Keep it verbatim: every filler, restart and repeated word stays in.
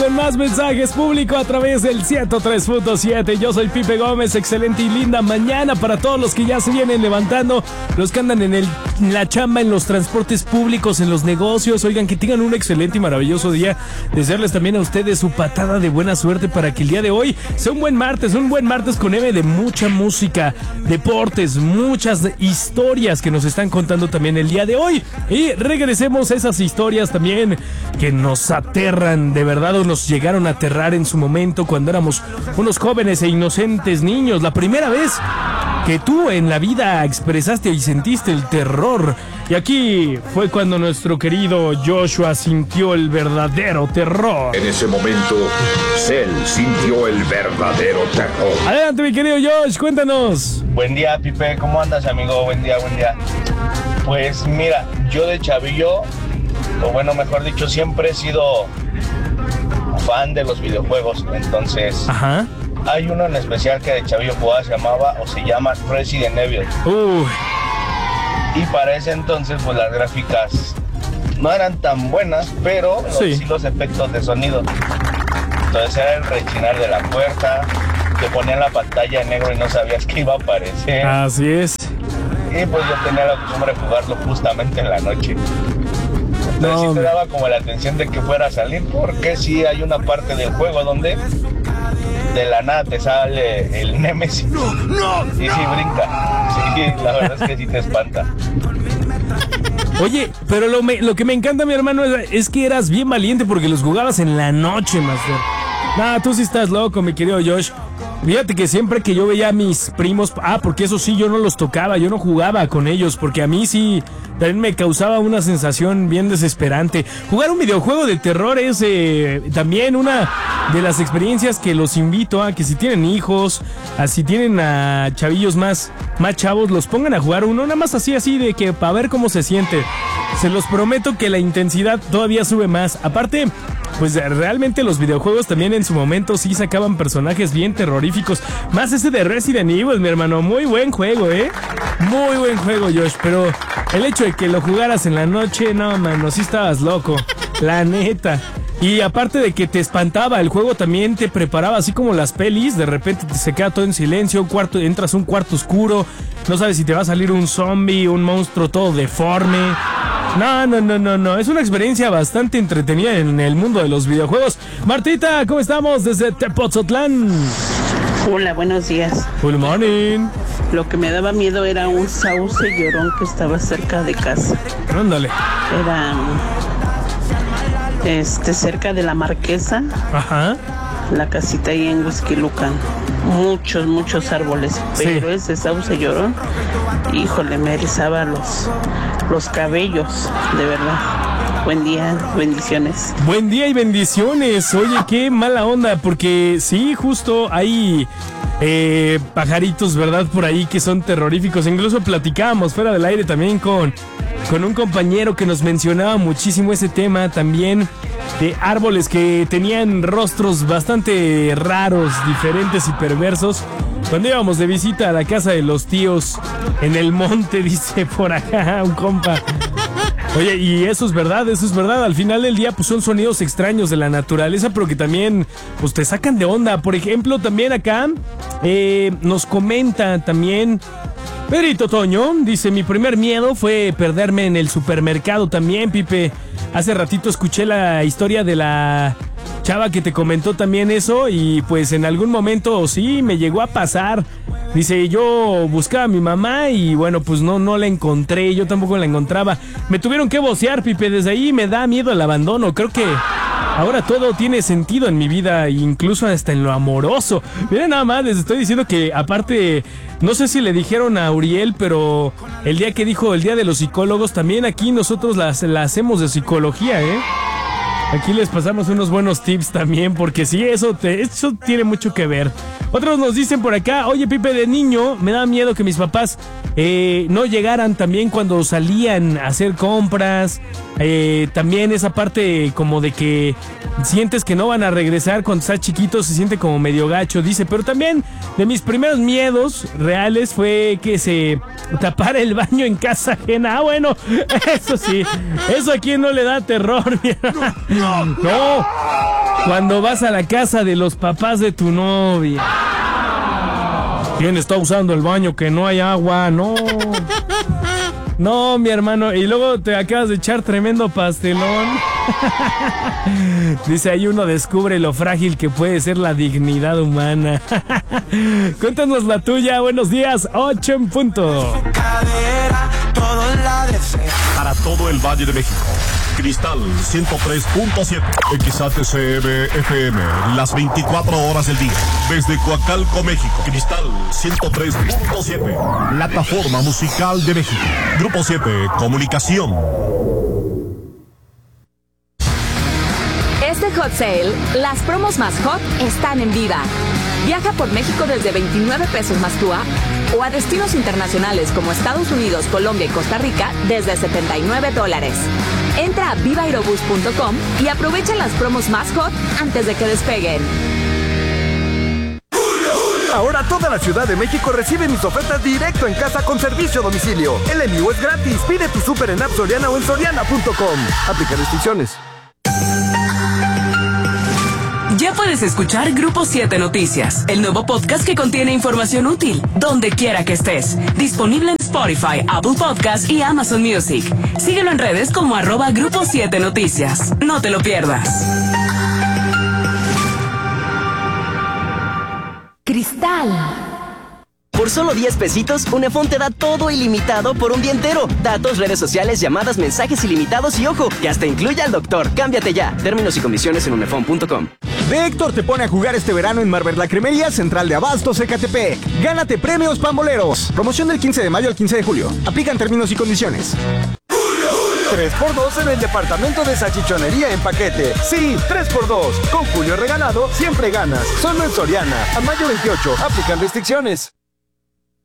con más mensajes público a través del ciento tres punto siete. Yo soy Pipe Gómez, excelente y linda mañana para todos los que ya se vienen levantando, los que andan en, el, en la chamba, en los transportes públicos, en los negocios. Oigan, que tengan un excelente y maravilloso día. Desearles también a ustedes su patada de buena suerte para que el día de hoy sea un buen martes, un buen martes con M de mucha música, deportes, muchas historias que nos están contando también el día de hoy. Y regresemos a esas historias también que nos aterran de verdad o nos llegaron a aterrar en su momento cuando éramos unos jóvenes e inocentes niños. La primera vez que tú en la vida expresaste y sentiste el terror. Y aquí fue cuando nuestro querido Joshua sintió el verdadero terror. En ese momento, Cell sintió el verdadero terror. Adelante, mi querido Josh, cuéntanos. Buen día, Pipe, ¿cómo andas, amigo? Buen día, buen día. Pues mira, yo de chavillo, o bueno, mejor dicho, siempre he sido fan de los videojuegos. Entonces, ajá, hay uno en especial que de chavillo jugaba, se llamaba o se llama Resident Evil. Uy. Y para ese entonces, pues las gráficas no eran tan buenas, pero sí, sí los efectos de sonido. Entonces era el rechinar de la puerta, te ponían la pantalla en negro y no sabías que iba a aparecer. Así es. Y pues yo tenía la costumbre de jugarlo justamente en la noche. Entonces no, sí te daba como la atención de que fuera a salir, porque sí hay una parte del juego donde de la nada te sale el Nemesis. No, no, y sí brinca. Sí, la verdad es que sí te espanta. Oye, pero lo, me, lo que me encanta, mi hermano, es, es que eras bien valiente porque los jugabas en la noche, master. Nah, tú sí estás loco, mi querido Josh. Fíjate que siempre que yo veía a mis primos, ah, porque eso sí, yo no los tocaba, yo no jugaba con ellos, porque a mí sí también me causaba una sensación bien desesperante. Jugar un videojuego de terror es eh, también una de las experiencias que los invito a que si tienen hijos, a si tienen a chavillos más, más chavos, los pongan a jugar uno, nada más así, así de que para ver cómo se siente. Se los prometo que la intensidad todavía sube más. Aparte, pues realmente los videojuegos también en su momento sí sacaban personajes bien terroríficos. Más ese de Resident Evil, mi hermano. Muy buen juego, ¿eh? Muy buen juego, Josh. Pero el hecho de que lo jugaras en la noche, no, mano, sí estabas loco. La neta. Y aparte de que te espantaba, el juego también te preparaba, así como las pelis. De repente se queda todo en silencio, un cuarto, entras a un cuarto oscuro. No sabes si te va a salir un zombie, un monstruo todo deforme. No, no, no, no, no. Es una experiencia bastante entretenida en el mundo de los videojuegos. Martita, ¿cómo estamos? Desde Tepoztlán. Hola, buenos días. Good morning. Lo que me daba miedo era un sauce llorón que estaba cerca de casa. Ándale. Era este cerca de la Marquesa. Ajá. La casita ahí en Huixquilucan. Muchos, muchos árboles. Pero sí, ese sauce llorón, híjole, me erizaba los, los cabellos, de verdad. Buen día, bendiciones. Buen día y bendiciones. Oye, qué mala onda, porque sí, justo hay eh, pajaritos, ¿verdad? Por ahí que son terroríficos. Incluso platicábamos fuera del aire también con, con un compañero que nos mencionaba muchísimo ese tema también, de árboles que tenían rostros bastante raros, diferentes y perversos. Cuando íbamos de visita a la casa de los tíos en el monte, dice por acá un compa. Oye, y eso es verdad, eso es verdad. Al final del día, pues son sonidos extraños de la naturaleza, pero que también, pues te sacan de onda. Por ejemplo, también acá eh, nos comenta también Perito Toño, dice, mi primer miedo fue perderme en el supermercado también, Pipe. Hace ratito escuché la historia de la chava que te comentó también eso y pues en algún momento sí me llegó a pasar. Dice, yo buscaba a mi mamá y bueno, pues no, no la encontré, yo tampoco la encontraba. Me tuvieron que vocear, Pipe, desde ahí me da miedo el abandono. Creo que ahora todo tiene sentido en mi vida, incluso hasta en lo amoroso. Miren nada más, les estoy diciendo que aparte, no sé si le dijeron a Uriel, pero el día que dijo el día de los psicólogos, también aquí nosotros la, la hacemos de psicología, ¿eh? Aquí les pasamos unos buenos tips también, porque sí, eso, te, eso tiene mucho que ver. Otros nos dicen por acá, oye, Pipe, de niño me da miedo que mis papás eh, no llegaran también cuando salían a hacer compras. Eh, también esa parte como de que sientes que no van a regresar cuando estás chiquito, se siente como medio gacho, dice. Pero también de mis primeros miedos reales fue que se tapara el baño en casa ajena. Ah, bueno, eso sí, eso a quien no le da terror. No, no, no. Cuando vas a la casa de los papás de tu novia. ¿Quién está usando el baño que no hay agua? No. No, mi hermano. Y luego te acabas de echar tremendo pastelón. Dice ahí uno descubre lo frágil que puede ser la dignidad humana. Cuéntanos la tuya. Buenos días. Ocho en punto. Para todo el Valle de México. Cristal ciento tres punto siete. X H C M F M. Las veinticuatro horas del día. Desde Coacalco, México. Cristal ciento tres punto siete. Plataforma musical de México. Grupo siete. Comunicación. Este Hot Sale, las promos más hot están en vida. Viaja por México desde veintinueve pesos más T U A o a destinos internacionales como Estados Unidos, Colombia y Costa Rica desde setenta y nueve dólares. Entra a viva aerobús punto com y aprovecha las promos más hot antes de que despeguen. Ahora toda la Ciudad de México recibe mis ofertas directo en casa con servicio a domicilio. El envío es gratis. Pide tu súper en App Soriana o en soriana punto com. Aplica restricciones. Ya puedes escuchar Grupo siete Noticias, el nuevo podcast que contiene información útil, donde quiera que estés. Disponible en Spotify, Apple Podcast y Amazon Music. Síguelo en redes como arroba Grupo siete Noticias. No te lo pierdas. Cristal. Por solo diez pesitos, Unefón te da todo ilimitado por un día entero. Datos, redes sociales, llamadas, mensajes ilimitados y ojo, que hasta incluye al doctor. Cámbiate ya. Términos y condiciones en unefón punto com. De Héctor te pone a jugar este verano en Marvel La Cremería Central de Abastos, Ecatepec. Gánate premios pamboleros. Promoción del quince de mayo al quince de julio. Aplican términos y condiciones. tres por dos en el departamento de salchichonería en paquete. Sí, tres por dos. Con Julio regalado, siempre ganas. Solo en Soriana. A mayo veintiocho. Aplican restricciones.